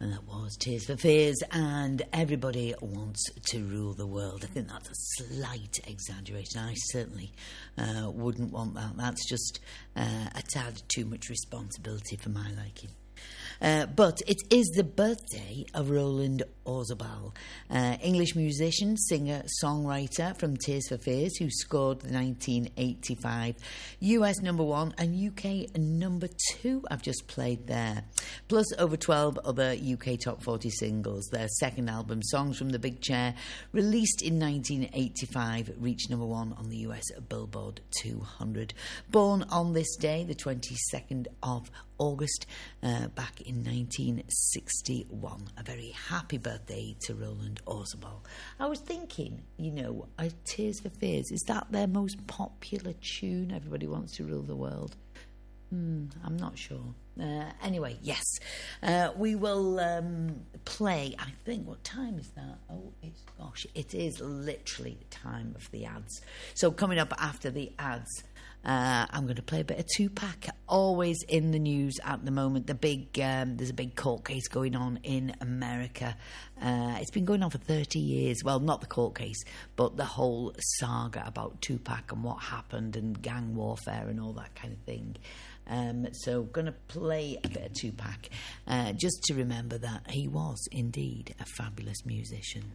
And that was Tears for Fears and Everybody Wants to Rule the World. I think that's a slight exaggeration. I certainly wouldn't want that. That's just a tad too much responsibility for my liking. But it is the birthday of Roland Orzabal, English musician, singer, songwriter from Tears for Fears, who scored the 1985 US number 1 and UK number 2 I've just played there, plus over 12 other UK top 40 singles. Their second album, Songs from the Big Chair, released in 1985, reached number 1 on the US Billboard 200. Born on this day, the 22nd of August, back in 1961. A very happy birthday to Roland Orzabal. I was thinking, Tears for Fears, is that their most popular tune? Everybody Wants to Rule the World. I'm not sure. Anyway, yes. We will play, I think, what time is that? It is literally the time of the ads. So coming up after the ads, I'm going to play a bit of Tupac. Always in the news at the moment. There's a big court case going on in America. It's been going on for 30 years. Well, not the court case, but the whole saga about Tupac and what happened and gang warfare and all that kind of thing. So going to play a bit of Tupac just to remember that he was indeed a fabulous musician.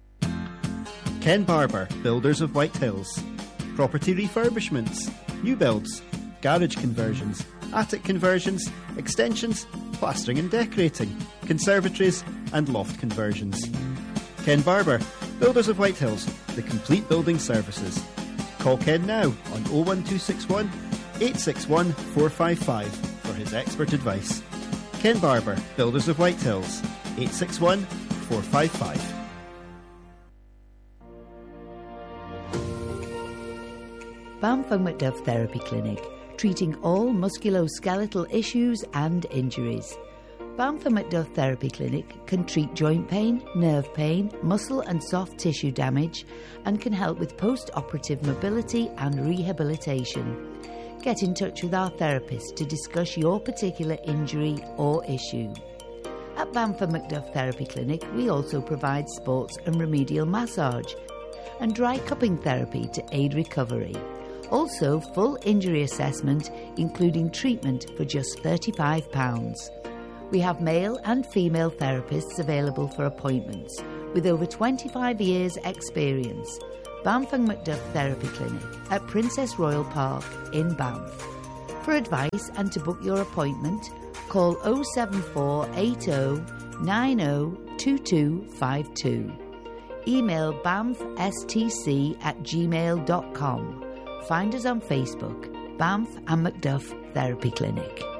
Ken Barber, Builders of White Hills. Property refurbishments, new builds, garage conversions, attic conversions, extensions, plastering and decorating, conservatories and loft conversions. Ken Barber, Builders of White Hills, the complete building services. Call Ken now on 01261 861 455 for his expert advice. Ken Barber, Builders of White Hills, 861 455. Banff and Macduff Therapy Clinic, treating all musculoskeletal issues and injuries. Banff and Macduff Therapy Clinic can treat joint pain, nerve pain, muscle and soft tissue damage, and can help with post-operative mobility and rehabilitation. Get in touch with our therapist to discuss your particular injury or issue. At Banff and Macduff Therapy Clinic, we also provide sports and remedial massage and dry cupping therapy to aid recovery. Also, full injury assessment, including treatment for just £35. We have male and female therapists available for appointments, with over 25 years' experience. Banff and Macduff Therapy Clinic at Princess Royal Park in Banff. For advice and to book your appointment, call 07480 902252. Email banffstc@gmail.com. Find us on Facebook, Banff and Macduff Therapy Clinic.